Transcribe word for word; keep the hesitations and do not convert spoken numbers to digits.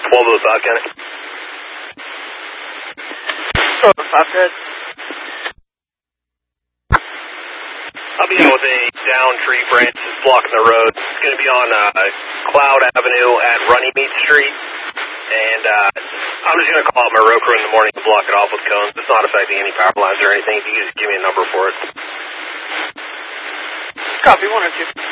twelve oh five, Kenny. twelve oh five, good. I'll be out with a down tree branch that's blocking the road. It's going to be on uh, Cloud Avenue at Runnymede Street. And uh, I'm just going to call out my road crew in the morning to block it off with cones. It's not affecting any power lines or anything. If you could just give me a number for it. Copy, one or two.